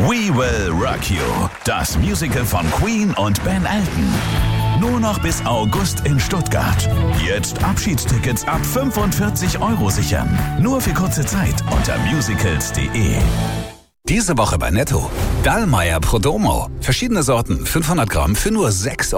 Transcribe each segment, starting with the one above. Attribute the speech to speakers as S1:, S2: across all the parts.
S1: We Will Rock You, das Musical von Queen und Ben Elton. Nur noch bis August in Stuttgart. Jetzt Abschiedstickets ab 45 € sichern. Nur für kurze Zeit unter musicals.de.
S2: Diese Woche bei Netto. Dallmayr Prodomo. Verschiedene Sorten, 500 Gramm für nur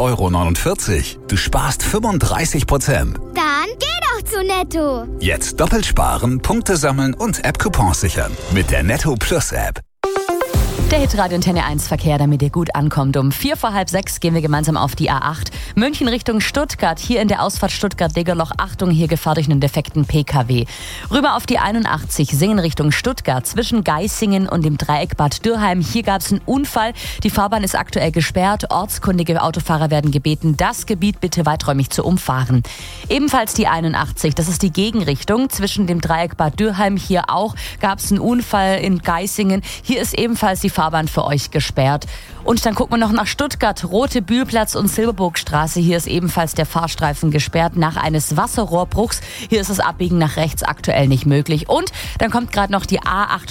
S2: 6,49 €. Du sparst 35%.
S3: Dann geh doch zu Netto.
S2: Jetzt doppelt sparen, Punkte sammeln und App-Coupons sichern. Mit der Netto Plus App.
S4: Der Hitradio Antenne 1 Verkehr, damit ihr gut ankommt. Um 5:45 gehen wir gemeinsam auf die A8. München Richtung Stuttgart. Hier in der Ausfahrt Stuttgart-Degerloch. Achtung, hier Gefahr durch einen defekten PKW. Rüber auf die 81. Singen Richtung Stuttgart. Zwischen Geisingen und dem Dreieck Bad Dürrheim. Hier gab es einen Unfall. Die Fahrbahn ist aktuell gesperrt. Ortskundige Autofahrer werden gebeten, das Gebiet bitte weiträumig zu umfahren. Ebenfalls die 81. Das ist die Gegenrichtung. Zwischen dem Dreieck Bad Dürrheim. Hier auch gab es einen Unfall in Geisingen. Hier ist ebenfalls die Fahrbahn für euch gesperrt. Und dann gucken wir noch nach Stuttgart. Rote Bühlplatz und Silberburgstraße. Hier ist ebenfalls der Fahrstreifen gesperrt nach eines Wasserrohrbruchs. Hier ist das Abbiegen nach rechts aktuell nicht möglich. Und dann kommt gerade noch die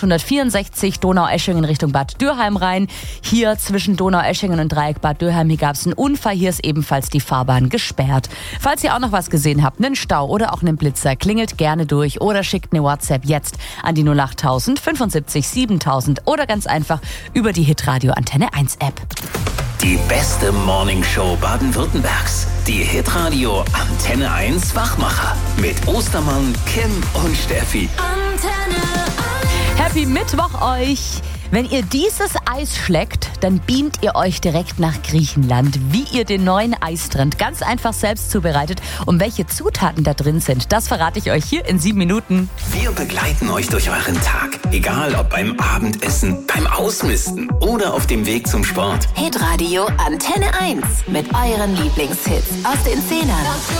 S4: A864 Donaueschingen Richtung Bad Dürrheim rein. Hier zwischen Donaueschingen und Dreieck Bad Dürrheim, hier gab es einen Unfall. Hier ist ebenfalls die Fahrbahn gesperrt. Falls ihr auch noch was gesehen habt, einen Stau oder auch einen Blitzer, klingelt gerne durch oder schickt eine WhatsApp jetzt an die 08000 75 7000 oder ganz einfach über die Hitradio Antenne 1 App.
S5: Die beste Morningshow Baden-Württembergs. Die Hitradio Antenne 1 Wachmacher. Mit Ostermann, Kim und Steffi.
S4: Antenne 1. Happy Mittwoch euch! Wenn ihr dieses Eis schleckt, dann beamt ihr euch direkt nach Griechenland. Wie ihr den neuen Eistrand ganz einfach selbst zubereitet und welche Zutaten da drin sind, das verrate ich euch hier in 7 Minuten.
S5: Wir begleiten euch durch euren Tag. Egal ob beim Abendessen, beim Ausmisten oder auf dem Weg zum Sport.
S6: Hitradio Antenne 1 mit euren Lieblingshits aus den 10ern.